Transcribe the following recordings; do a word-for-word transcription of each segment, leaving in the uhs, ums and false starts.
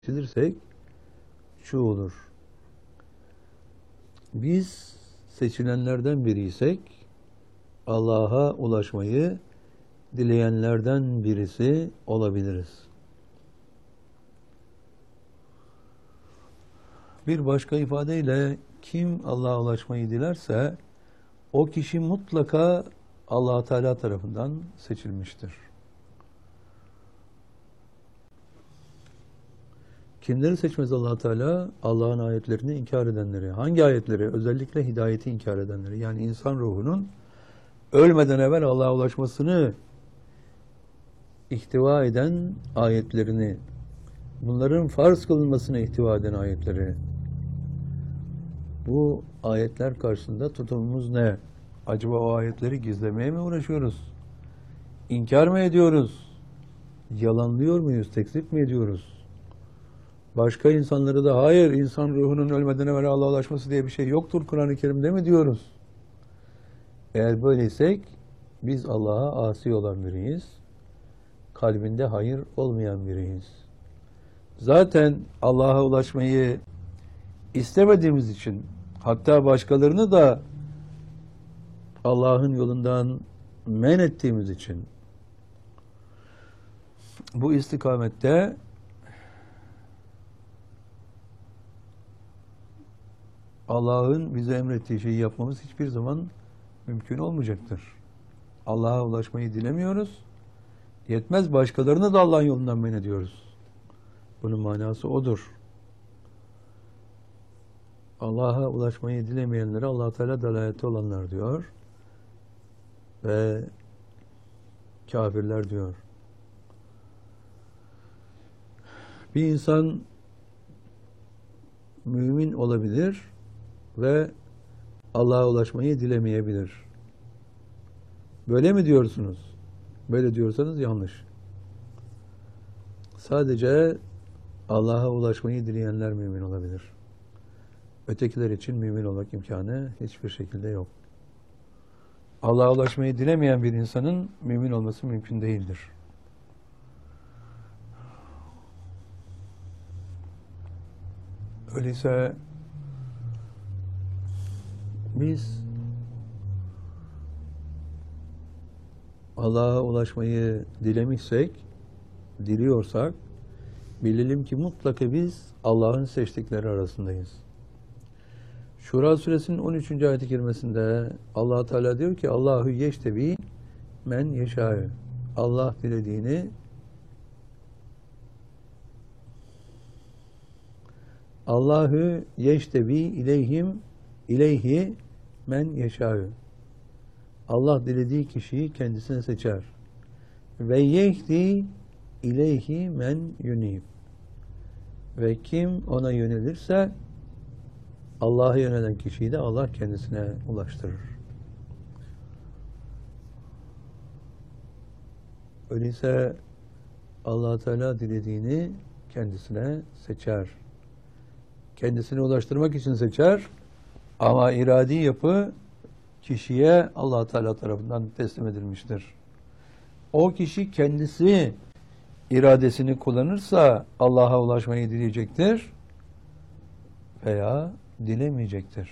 seçilirsek şu olur. Biz seçilenlerden biriysek Allah'a ulaşmayı dileyenlerden birisi olabiliriz. Bir başka ifadeyle kim Allah'a ulaşmayı dilerse o kişi mutlaka Allah Teala tarafından seçilmiştir. Kimleri seçmez Allah Teala? Allah'ın ayetlerini inkar edenleri. Hangi ayetleri? Özellikle hidayeti inkar edenleri. Yani insan ruhunun ölmeden evvel Allah'a ulaşmasını ihtiva eden ayetlerini, bunların farz kılınmasına ihtiva eden ayetleri. Bu ayetler karşısında tutumumuz ne? Acaba o ayetleri gizlemeye mi uğraşıyoruz? İnkar mı ediyoruz? Yalanlıyor muyuz? Tekzip mi ediyoruz? Başka insanları da hayır, insan ruhunun ölmeden evvel Allah'a ulaşması diye bir şey yoktur Kur'an-ı Kerim'de mi diyoruz? Eğer böyleysek biz Allah'a asi olan biriyiz. Kalbinde hayır olmayan biriyiz. Zaten Allah'a ulaşmayı istemediğimiz için, hatta başkalarını da Allah'ın yolundan men ettiğimiz için bu istikamette Allah'ın bize emrettiği şeyi yapmamız hiçbir zaman mümkün olmayacaktır. Allah'a ulaşmayı dilemiyoruz. Yetmez, başkalarını da Allah'ın yolundan men ediyoruz. Bunun manası odur. Allah'a ulaşmayı dilemeyenlere Allah Teala dalalette olanlar diyor ve kafirler diyor. Bir insan mümin olabilir ve Allah'a ulaşmayı dilemeyebilir. Böyle mi diyorsunuz? Böyle diyorsanız yanlış. Sadece Allah'a ulaşmayı dileyenler mümin olabilir. Ötekiler için mümin olmak imkanı hiçbir şekilde yok. Allah'a ulaşmayı dilemeyen bir insanın mümin olması mümkün değildir. Öyleyse biz Allah'a ulaşmayı dilemişsek, diliyorsak, bilelim ki mutlaka biz Allah'ın seçtikleri arasındayız. Şura suresinin on üçüncü ayet-i kerimesinde Allah Teala diyor ki Allahu yeştebi men yeşâ'ı. Allah dilediğini Allahu yeştebi ileyhim ileyhi men yeşâ'ı. Allah dilediği kişiyi kendisine seçer. Ve yehdi ileyhi men yunib. Ve kim ona yönelirse Allah'a yönelen kişiyi de Allah kendisine ulaştırır. Öyleyse Allah Teala dilediğini kendisine seçer. Kendisine ulaştırmak için seçer ama iradi yapı kişiye Allah Teala tarafından teslim edilmiştir. O kişi kendisi iradesini kullanırsa Allah'a ulaşmayı dileyecektir veya dilemeyecektir.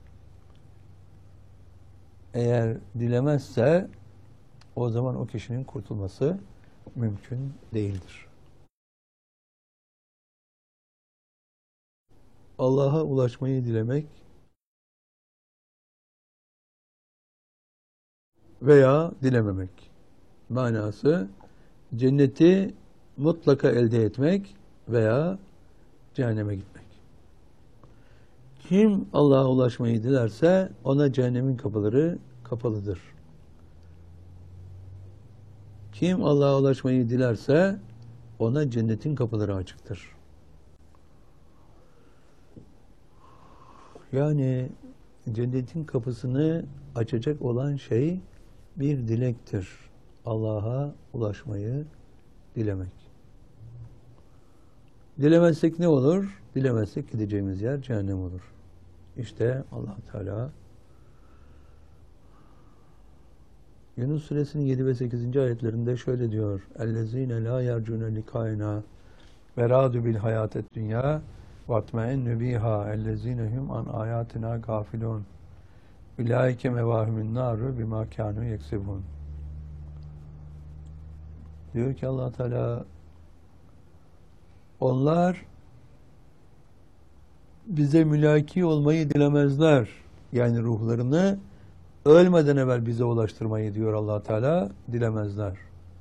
Eğer dilemezse o zaman o kişinin kurtulması mümkün değildir. Allah'a ulaşmayı dilemek veya dilememek manası cenneti mutlaka elde etmek veya cehenneme gitmek. Kim Allah'a ulaşmayı dilerse ona cehennemin kapıları kapalıdır. Kim Allah'a ulaşmayı dilerse ona cennetin kapıları açıktır. Yani cennetin kapısını açacak olan şey bir dilektir. Allah'a ulaşmayı dilemek. Dilemezsek ne olur? Dilemezsek gideceğimiz yer cehennem olur. İşte Allah Teala Yunus suresinin yedi ve sekizinci ayetlerinde şöyle diyor: "Ellezine la yercune likaina Veradu bil hayatet dünya vatmainnü biha ellezinehum an ayatina gafilun. Ulaike mevahimun naru bima kanu yeksibun. Diyor ki Allah Teala, onlar bize mülaki olmayı dilemezler. Yani ruhlarını ölmeden evvel bize ulaştırmayı diyor Allah Teala, dilemezler.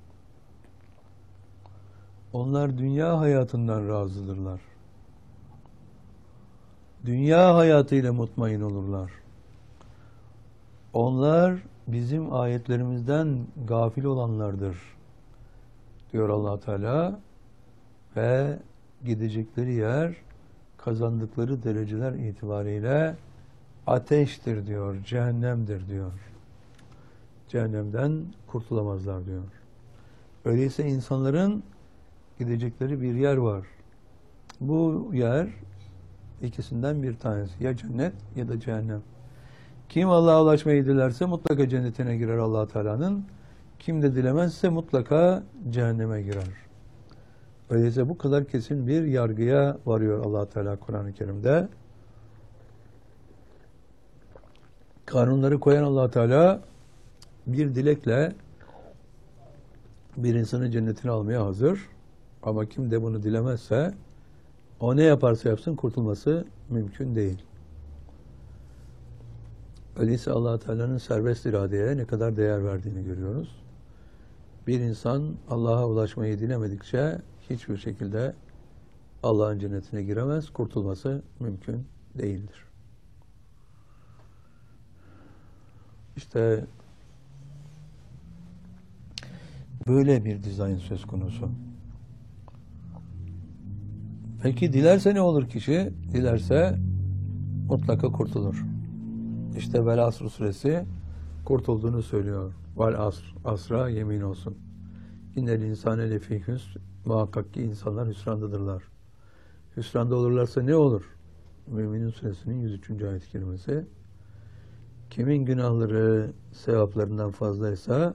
Onlar dünya hayatından razıdırlar. Dünya hayatıyla mutmain olurlar. Onlar bizim ayetlerimizden gafil olanlardır diyor Allah Teala ve gidecekleri yer, kazandıkları dereceler itibariyle ateştir diyor, cehennemdir diyor. Cehennemden kurtulamazlar diyor. Öyleyse insanların gidecekleri bir yer var. Bu yer ikisinden bir tanesi. Ya cennet ya da cehennem. Kim Allah'a ulaşmayı dilerse mutlaka cennetine girer Allah Teala'nın. Kim de dilemezse mutlaka cehenneme girer. Öyleyse bu kadar kesin bir yargıya varıyor Allah Teala Kur'an-ı Kerim'de. Kanunları koyan Allah Teala bir dilekle bir insanı cennetine almaya hazır. Ama kim de bunu dilemezse o ne yaparsa yapsın kurtulması mümkün değil. Öyleyse Allah Teala'nın serbest iradeye ne kadar değer verdiğini görüyoruz. Bir insan Allah'a ulaşmayı dilemedikçe hiçbir şekilde Allah'ın cennetine giremez, kurtulması mümkün değildir. İşte böyle bir dizayn söz konusu. Peki dilerse ne olur kişi? Dilerse mutlaka kurtulur. İşte Vel Asr suresi kurtulduğunu söylüyor. Vel Asr, asra yemin olsun. İnnel insane lefî hüsn, muhakkak ki insanlar hüsrandadırlar. Hüsranda olurlarsa ne olur? Müminin suresinin yüz üçüncü ayet-i kerimesi. Kimin günahları sevaplarından fazlaysa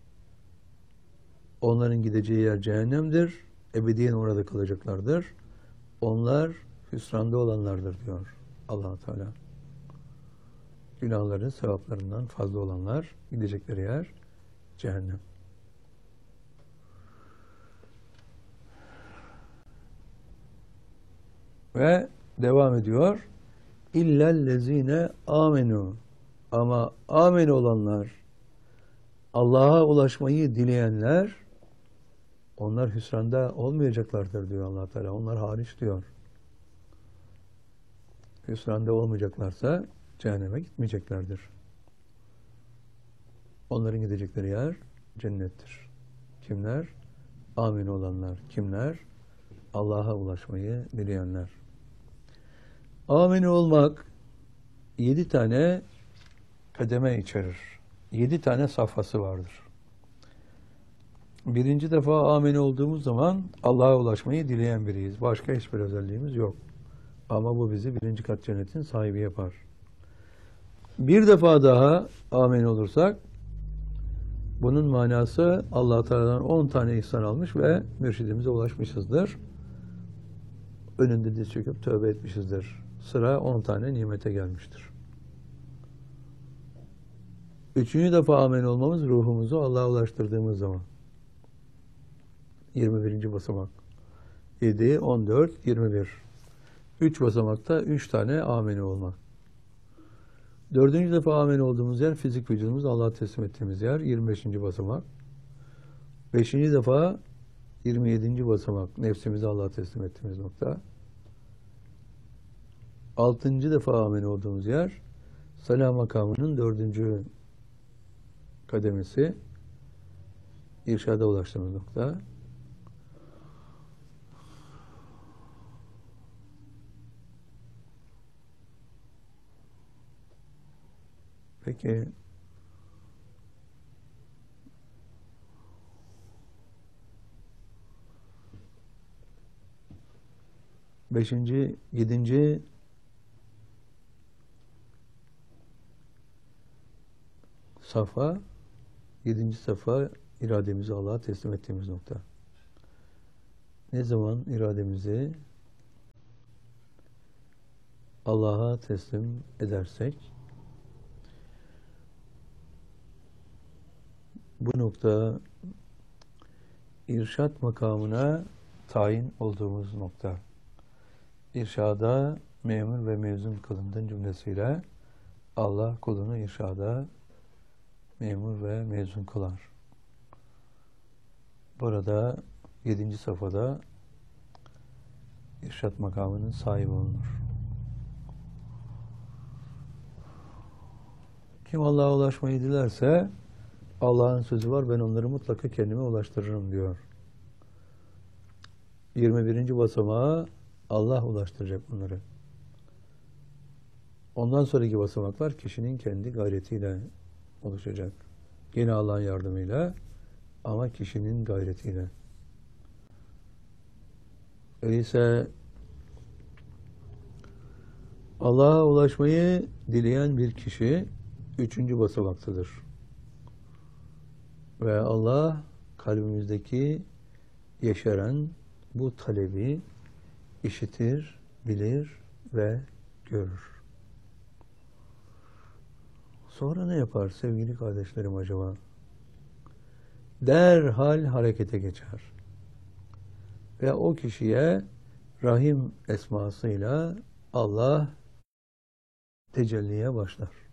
onların gideceği yer cehennemdir. Ebediyen orada kalacaklardır. Onlar hüsranda olanlardır diyor Allah Teala. Günahları sevaplarından fazla olanlar gidecekleri yer cehennem. Ve devam ediyor. İllellezine amenu. Ama amin olanlar, Allah'a ulaşmayı dileyenler, onlar hüsranda olmayacaklardır diyor Allah Teala. Onlar hariç diyor. Hüsranda olmayacaklarsa cehenneme gitmeyeceklerdir. Onların gidecekleri yer cennettir. Kimler? Amin olanlar. Kimler? Allah'a ulaşmayı dileyenler. Amin olmak yedi tane kademe içerir. Yedi tane safhası vardır. Birinci defa amin olduğumuz zaman Allah'a ulaşmayı dileyen biriyiz. Başka hiçbir özelliğimiz yok. Ama bu bizi birinci kat cennetin sahibi yapar. Bir defa daha amin olursak bunun manası Allah Teala'dan on tane ihsan almış ve mürşidimize ulaşmışızdır. Önünde diz çöküp tövbe etmişizdir. Sıra on tane nimete gelmiştir. Üçüncü defa amin olmamız ruhumuzu Allah'a ulaştırdığımız zaman. yirmi birinci basamak. yedi, on dört, yirmi bir. Üç basamakta üç tane amin olmak. Dördüncü defa amin olduğumuz yer fizik vücudumuzu Allah'a teslim ettiğimiz yer. yirmi beşinci basamak. Beşinci defa yirmi yedinci basamak. Nefsimizi Allah'a teslim ettiğimiz nokta. Altıncı defa amin olduğumuz yer salam makamının dördüncü kademesi. İrşada ulaştığımız nokta. Peki beşinci, yedinci safa, yedinci safa irademizi Allah'a teslim ettiğimiz nokta. Ne zaman irademizi Allah'a teslim edersek, bu nokta irşat makamına tayin olduğumuz nokta. İrşada memur ve mezun kılındığın cümlesiyle Allah kulunu irşada memur ve mezun kılar. Burada yedinci safhada irşat makamının sahibi olunur. Kim Allah'a ulaşmayı dilerse Allah'ın sözü var, ben onları mutlaka kendime ulaştırırım diyor. yirmi birinci basamağa Allah ulaştıracak bunları. Ondan sonraki basamaklar kişinin kendi gayretiyle oluşacak. Yine Allah'ın yardımıyla ama kişinin gayretiyle. Öyleyse Allah'a ulaşmayı dileyen bir kişi üçüncü basamaktadır. Ve Allah kalbimizdeki yeşeren bu talebi işitir, bilir ve görür. Sonra ne yapar sevgili kardeşlerim acaba? Derhal harekete geçer. Ve o kişiye Rahim esmasıyla Allah tecelliye başlar.